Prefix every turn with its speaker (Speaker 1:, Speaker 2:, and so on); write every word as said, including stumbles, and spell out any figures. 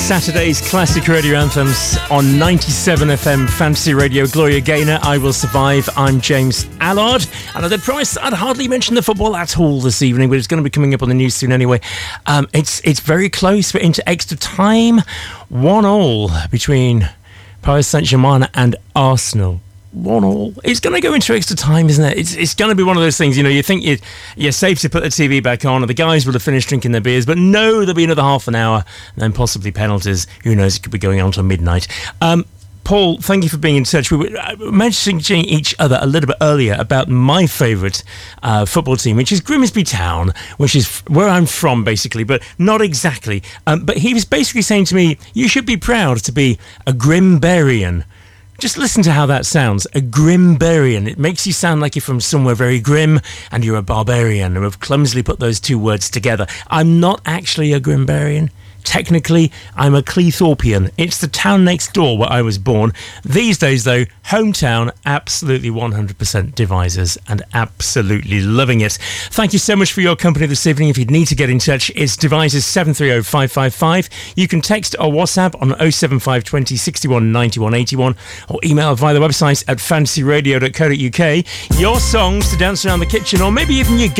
Speaker 1: Saturday's classic radio anthems on ninety-seven F M Fantasy Radio. Gloria Gaynor, I Will Survive. I'm James Allard, and I did promise I'd hardly mention the football at all this evening, but it's going to be coming up on the news soon anyway. Um, it's it's very close. We're into extra time. One all between Paris Saint-Germain and Arsenal. One all. It's going to go into extra time, isn't it? It's it's going to be one of those things, you know, you think you're, you're safe to put the T V back on and the guys will have finished drinking their beers, but no, there'll be another half an hour and then possibly penalties. Who knows, it could be going on till midnight. Um, Paul, thank you for being in touch. We were mentioning each other a little bit earlier about my favourite uh, football team, which is Grimsby Town, which is where I'm from, basically, but not exactly. Um, but he was basically saying to me, you should be proud to be a Grimbarian. Just listen to how that sounds, a Grimbarian. It makes you sound like you're from somewhere very grim and you're a barbarian, and we've clumsily put those two words together. I'm not actually a Grimbarian. Technically, I'm a Cleethorpian. It's the town next door where I was born. These days, though, hometown, absolutely one hundred percent Devisers and absolutely loving it. Thank you so much for your company this evening. If you need to get in touch, it's Devisers seven three zero five five five. You can text or WhatsApp on oh seven five two oh sixty-one ninety-one eighty-one or email via the website at fantasy radio dot co dot uk. Your songs to dance around the kitchen, or maybe even your